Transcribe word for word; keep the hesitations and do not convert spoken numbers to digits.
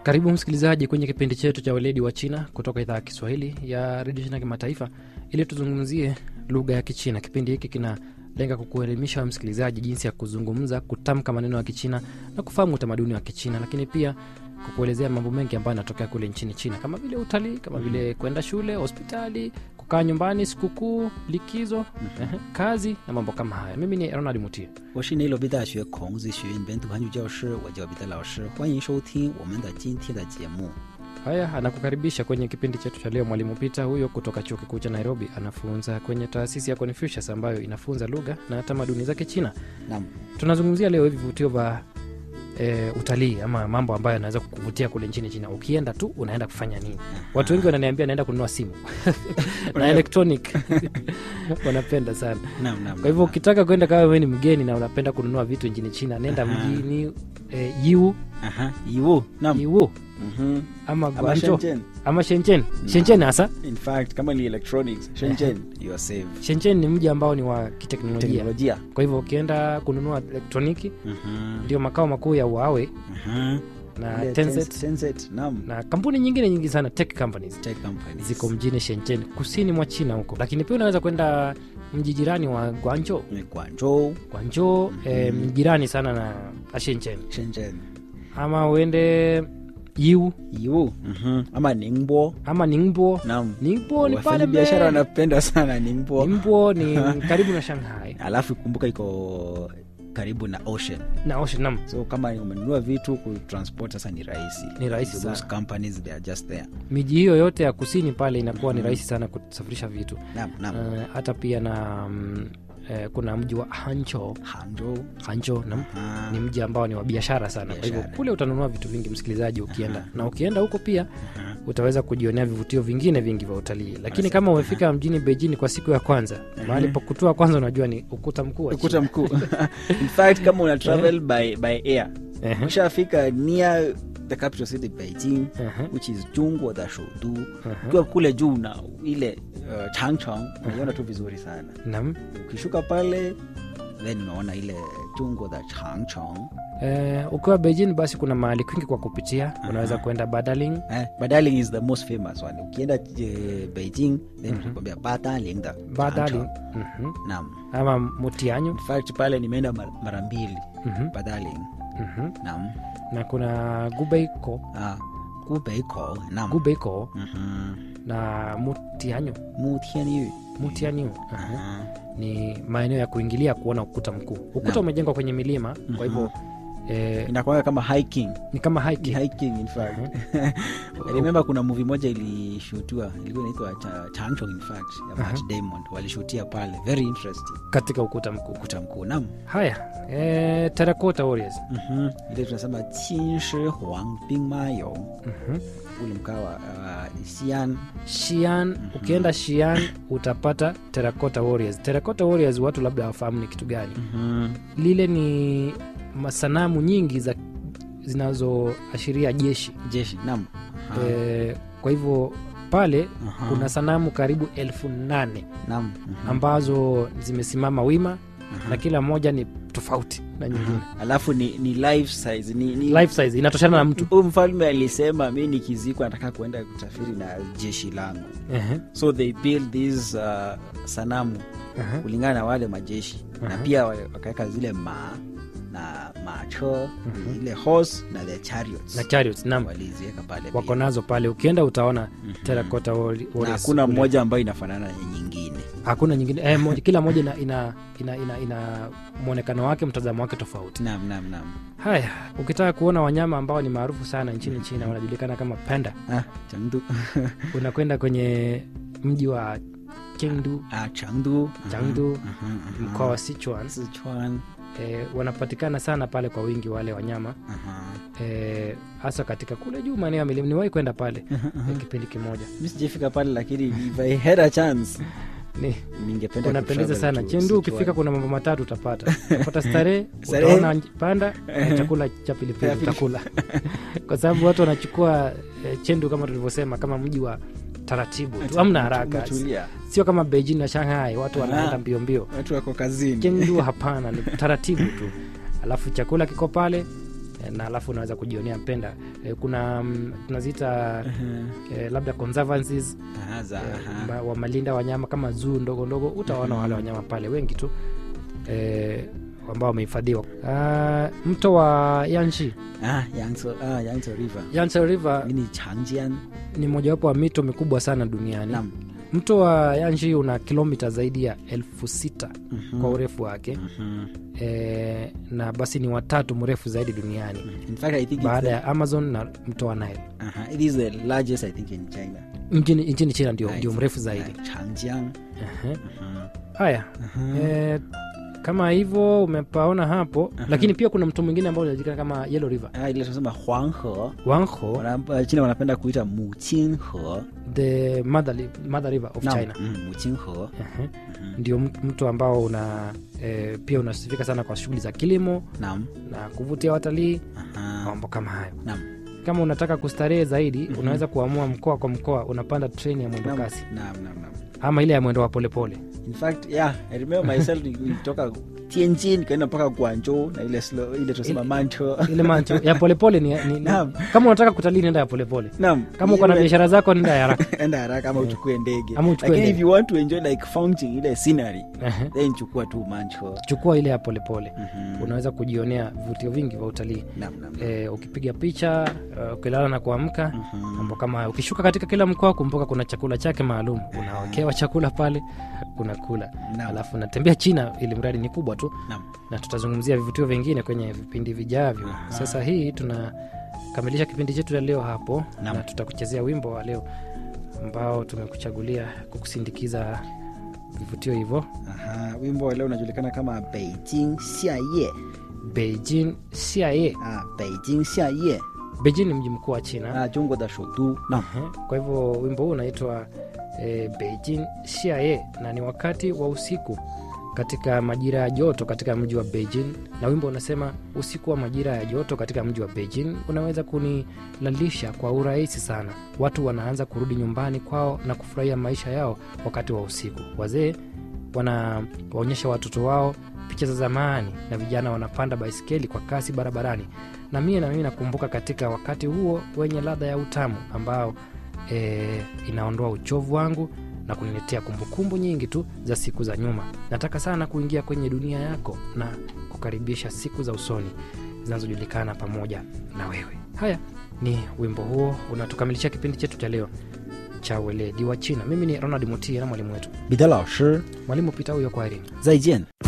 Karibu msikilizaji kwenye kipindi chetu cha Weledi wa China kutoka idhaa ya Kiswahili ya Radio China Kimataifa, ili tuzungumzie lugha ya Kichina. Kipindi hiki kinalenga kukuelimisha msikilizaji jinsi ya kuzungumza, kutamka maneno ya Kichina na kufahamu utamaduni wa Kichina, lakini pia kukuelezea mambo mengi ambayo yanatokea kule nchini China, kama vile utalii, kama vile kwenda shule, hospitali, kukaa nyumbani, sikukuu, likizo, mm-hmm. kazi na mambo kama haya. Mimi ni Ronald Mutie. 我是内罗毕大学孔子学院本土汉语教师，我叫彼得老师，欢迎收听我们的今天的节目。 Haya, anakukaribisha kwenye kipindi chetu cha leo mwalimu Peter, huyo kutoka chuo kikuu cha Nairobi, anafunza kwenye taasisi ya Confucius ambayo inafunza lugha na tamaduni za Kichina. Naam. Tunazungumzia leo hivi vivutio vya e, utalii ama mambo ambayo yanaweza kukuvutia kule nchini China. Ukienda tu unaenda kufanya nini? Watu wengi wananiambia naenda kununua simu na electronic. Wanapenda sana. Naam, naam. Kwa hivyo ukitaka kwenda kama wewe ni mgeni na unapenda kununua vitu nchini China, nenda mjini e, Yiwu. Aha, Yiwu. Naam. Yiwu. Mhm. Ama Ama Guangzhou. Shenzhen. Ama Shenzhen. Shenzhen hasa. In fact, kama ni electronics, Shenzhen, you are safe. Shenzhen ni mji ambao ni wa kiteknolojia. Teknolojia. Kwa hivyo ukienda kununua elektroniki, Mhm. ndio makao makuu ya Huawei Mhm. na Ile Tencent Tencent, naam. na kampuni nyingine nyingi sana, tech companies Tech companies. ziko mjini Shenzhen, kusini mwa China huko. Lakini pia unaweza kwenda mji jirani wa Guangzhou. Ni Guangzhou, Guangzhou eh, mjirani sana na na Shenzhen. Shenzhen. Ama uende Yiwu Yiwu. Mhm. Ama Ningbo. ama Ningbo. Naam. Ningbo ni pale Wafanya biashara mbele. wanapenda sana Ningbo. Ningbo ni karibu na Shanghai Alafu kumbuka iko karibu na ocean. na Ocean. Naam. So kama umenunua vitu ku transport sasa ni rahisi. Ni rahisi So sana. those companies they are just there. Miji hiyo yote ya kusini pale inakuwa ni rahisi sana kusafirisha vitu. Naam, naam. Uh, hata pia na um, eh, kuna mji wa Hangzhou. Hangzhou. Hangzhou na Ah. ni mji ambao ni wa biashara sana. Kwa hivyo Biashara. kule utanunua vitu vingi msikilizaji ukienda. Na ukienda huko pia utaweza kujionea vivutio vingine vingi vya utalii. Lakini kama umefika mjini Beijing kwa siku ya kwanza, mahali pa kutua kwanza unajua ni ukuta mkuu wa Ukuta China. mkuu. In fact kama una travel by by air, Ehe. ushafika near the capital city Beijing, Ehe. which is Zhongguo da shoudu. Ukiwa kule juu na ile uh, Changcheng, unaona tu vizuri sana. Naam. Ukishuka pale then unaona ile Zhongguo da Changcheng. Eh, ukiwa Beijing basi kuna mahali kwingi kwa kupitia. Unaweza kwenda Badaling. Eh, Badaling is the most famous one. Ukienda eh, Beijing then tunakwambia Badaling da Badaling. Changcheng. Mhm. Naam. Ama Mutianyu. In fact pale nimeenda mar- mara mbili. Mhm. Badaling. Mhm. Naam. Na kuna Gubeiko. Ah, Gubeiko. Naam. Gubeiko Mhm. na Mutianyu. Mutianyu. Mutianyu. Aha. Ah. Ni maeneo ya kuingilia kuona ukuta mkuu. Ukuta Naam. umejengwa kwenye milima, kwa hivyo eh, Inakuwa kama hiking. ni kama Ni hiking. hiking in fact. I remember kuna movie moja ilishutiwa, ilikuwa inaitwa Cha- Changcheng in fact, ya Matt Damon. Walishutia pale. Very interesting. Katika ukuta mkuu. Ukuta mkuu. Naam. Haya, eh, Terracotta Warriors. Mhm. Ile tunasema Qin Shi Huang Bing Ma You. Mhm. Ule mkawa uh, Xi'an. Xi'an, ukienda Xi'an utapata Terracotta Warriors. Terracotta Warriors watu labda hawafahamu ni kitu gani. Mhm. Lile ni masanamu nyingi za zinazoashiria jeshi. Jeshi. Naam. Eh, kwa hivyo pale Aha. kuna sanamu karibu elfu nane Naam. Mhm. ambazo zimesimama wima na kila moja ni tofauti na nyingine. Alafu ni, ni life size ni, ni Life size inatoshana na mtu. Huyu mfalme alisema mi nikizikwa nataka kuenda kusafiri na jeshi langu. Ehe. So they build these uh, sanamu Aha. kulingana na wale majeshi. Na Aha. pia wa- wakaweka zile ma na macho, ile horse na the chariots. Na chariots, naam. Waliziweka pale. Wako pia. nazo pale. Ukienda utaona Terracotta Warriors. Na hakuna mmoja ambayo inafanana na nyingine. Hakuna nyingine. Eh, moja, kila moja ina ina ina, ina, ina muonekano wake, mtazamo wake tofauti. Naam, naam, naam. Haya, ukitaka kuona wanyama ambao ni maarufu sana nchini China, wanajulikana kama panda, Ah, Chengdu. unakwenda kwenye mji wa Chengdu, Ah, Chengdu. Chengdu, Mhm, mhm. mkoa wa Sichuan. Sichuan. Eh, wanapatikana sana pale kwa wingi wale wanyama. Aha. Eh, hasa katika kule juu maeneo ya milima. Niwahi kwenda pale eh, kipindi kimoja. Mimi sijafika pale lakini if I had a chance Ni ningependa unapendeza kutravel sana. to Chengdu Sichuan. ukifika kuna mambo matatu utapata. Utapata starehe, Starehe. utaona panda na chakula cha pilipili utakula. Kwa sababu watu wanachukua eh, Chengdu kama tulivyosema kama mji wa taratibu tu, hamna haraka. Umetulia. Sio kama Beijing na Shanghai watu wanaenda mbio mbio. Watu wako kazini. Chengdu hapana, ni taratibu tu. Alafu chakula kiko pale, na alafu unaweza kujionea penda. E, kuna um, tunaziita uh-huh. e, labda conservancies uh-huh. e, wa malinda wanyama kama zoo ndogo ndogo, utaona uh-huh. wale wanyama pale wengi tu e, ambao wamehifadhiwa. Uh, mto wa Yangtze ah Yangtze ah Yangtze River Yangtze River ni Changjiang, ni mojawapo wa mito mikubwa sana duniani. Naam. Mto wa Yangtze una kilomita zaidi ya elfu sita uh-huh. kwa urefu wake uh-huh. e, na basi ni watatu mrefu zaidi duniani. In fact, I think baada ya Amazon na mto wa Nile. Uh-huh. It is the largest I think in China. Nchini nchini China ndio ndio mrefu zaidi. Changjiang. Uh-huh. Uh-huh. Haya. Uh-huh. E, kama hivyo umepaona hapo, uh-huh. lakini pia kuna mto mwingine ambao unajulikana kama Yellow River. Ah, ile tunasema Huanghe. Huanghe. Wana China wanapenda kuita Muqinghe, the mother, mother river of no. China. Mm, Muqinghe. Uh-huh. Uh-huh. Ndio mto ambao una e, pia unasifika sana kwa shughuli za kilimo. Naam. Na kuvutia watalii. Uh-huh. Mambo kama hayo. Naam. Kama unataka kustarehe zaidi, mm-hmm. unaweza kuamua mkoa kwa mkoa, unapanda treni ya mwendo kasi. Naam, naam, naam. Ama ile ya mwendo wa polepole. In fact, yeah, I remember myself nilitoka Tianjin kaenda mpaka Guangzhou na ile slow ile tunasema mancho. Ile mancho ya polepole ni, ni, ni kama unataka kutalii nenda ya polepole. Naam. Kama uko na biashara zako nenda ya haraka. Enda haraka ama uchukue ndege. Lakini if you want to enjoy like fountain ile scenery, uh-huh. then chukua tu mancho. Chukua ile ya polepole. Uh-huh. Unaweza kujionea vivutio vingi vya utalii. Naam, naam. Eh, ukipiga picha, uh, ukilala na kuamka, mambo uh-huh. kama ukishuka katika kila mkoa kumbuka kuna chakula chake maalum. Unawekewa chakula pale, unakula. Alafu unatembea China, ili mradi ni kubwa tu. Naam. Na tutazungumzia vivutio vingine kwenye vipindi vijavyo. Aha. Sasa hii tunakamilisha kipindi chetu ya leo hapo. Naam. Na tutakuchezea wimbo wa leo ambao tumekuchagulia kukusindikiza vivutio hivyo. Aha, wimbo wa leo unajulikana kama Beijing Xiaye. Beijing Xiaye. Ah, Beijing Xiaye. Beijing ni mji mkuu wa China. Ah, Jungwa da shoudu. Naam. Kwa hivyo wimbo huu unaitwa e, Beijing Xiaye na ni wakati wa usiku katika majira ya joto katika mji wa Beijing, na wimbo unasema usiku wa majira ya joto katika mji wa Beijing unaweza kunilalisha kwa urahisi sana. Watu wanaanza kurudi nyumbani kwao na kufurahia maisha yao wakati wa usiku. Wazee wanawaonyesha watoto wao picha za zamani na vijana wanapanda baisikeli kwa kasi barabarani. Na mimi na mimi nakumbuka katika wakati huo wenye ladha ya utamu ambao e, inaondoa uchovu wangu na kuniletea kumbukumbu nyingi tu za siku za nyuma. Nataka sana kuingia kwenye dunia yako na kukaribisha siku za usoni zinazojulikana pamoja na wewe. Haya ni wimbo huo unatukamilisha kipindi chetu cha leo cha weledi wa China. Mimi ni Ronald Mutie na mwalimu wetu Bida Lao Shi. Mwalimu Pita huyo, kwa heri. Zaijian.